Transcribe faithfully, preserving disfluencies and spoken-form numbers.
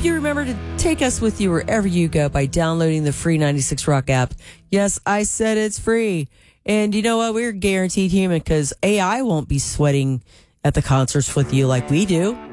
hope you remember to take us with you wherever you go by downloading the free ninety-six Rock app. Yes, I said it's free. And you know what? We're guaranteed human because A I won't be sweating at the concerts with you like we do.